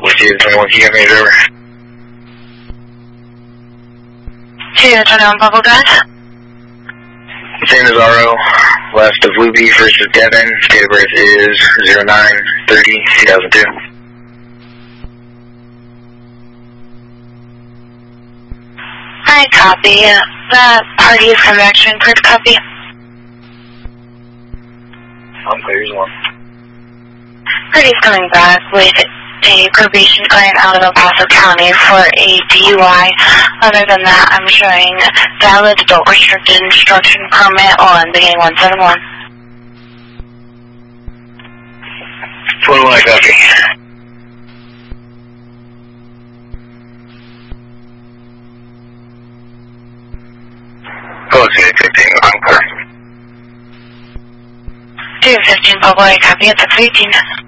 Whiskey 21, can you get me over? 21 Papa Gun. Same as RO, west of Luby versus Devon. Date of birth is 09/30/2002. Alright, copy. The party is coming back to improved copy. I'm clear as one. Party's coming back with a probation client out of El Paso County for a DUI. Other than that, I'm showing valid adult restricted instruction permit on beginning 171. 21, I copy. Go to 15, I'm clear. 215 Papa, copy at 618.